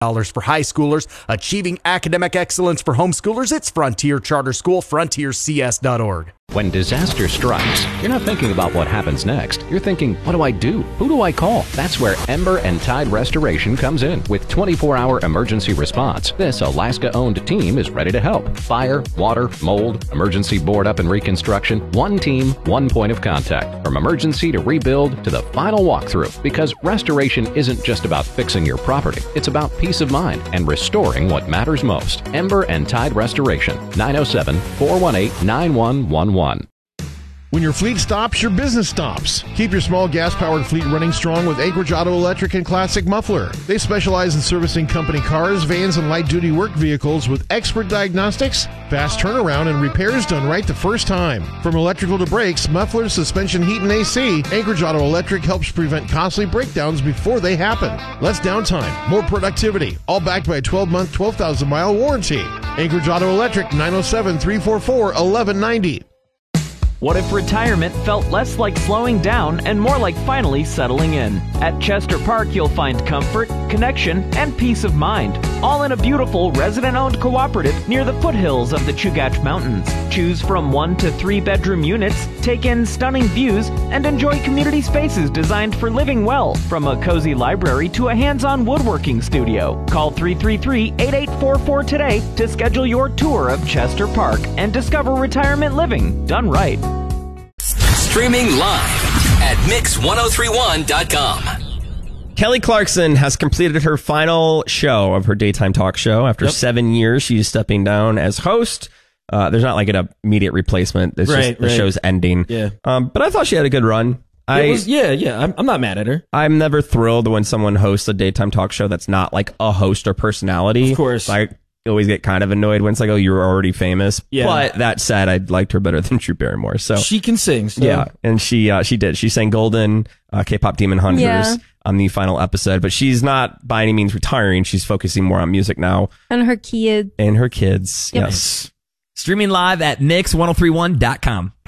for high schoolers. Achieving academic excellence for homeschoolers. It's Frontier Charter School, frontiercs.org. When disaster strikes, you're not thinking about what happens next. You're thinking, what do I do? Who do I call? That's where Ember and Tide Restoration comes in with 24-hour emergency response. This Alaska-owned team is ready to help. Fire, water, mold, emergency board up and reconstruction. One team, one point of contact. From emergency to rebuild to the final walkthrough. Because restoration isn't just about fixing your property. It's about peace of mind and restoring what matters most. Ember and Tide Restoration. 907-418-9111. When your fleet stops, your business stops. Keep your small gas-powered fleet running strong with Anchorage Auto Electric and Classic Muffler. They specialize in servicing company cars, vans, and light-duty work vehicles with expert diagnostics, fast turnaround, and repairs done right the first time. From electrical to brakes, mufflers, suspension, heat, and AC, Anchorage Auto Electric helps prevent costly breakdowns before they happen. Less downtime, more productivity, all backed by a 12-month, 12,000-mile warranty. Anchorage Auto Electric, 907-344-1190. What if retirement felt less like slowing down and more like finally settling in? At Chester Park, you'll find comfort, connection, and peace of mind, all in a beautiful resident-owned cooperative near the foothills of the Chugach Mountains. Choose from 1 to 3 bedroom units, take in stunning views, and enjoy community spaces designed for living well, from a cozy library to a hands-on woodworking studio. Call 333-8844 today to schedule your tour of Chester Park and discover retirement living done right. Streaming live at Mix1031.com. Kelly Clarkson has completed her final show of her daytime talk show. After 7 years, she's stepping down as host. There's not like an immediate replacement. It's just the show's ending. Yeah. But I thought she had a good run. I'm not mad at her. I'm never thrilled when someone hosts a daytime talk show that's not like a host or personality. Of course. I always get kind of annoyed when it's like, oh, you were already famous. Yeah. But that said, I liked her better than Drew Barrymore. So she can sing. So. Yeah, and she did. She sang Golden, K-pop Demon Hunters on the final episode. But she's not by any means retiring. She's focusing more on music now. And her kids. And her kids, yes. Streaming live at Mix1031.com.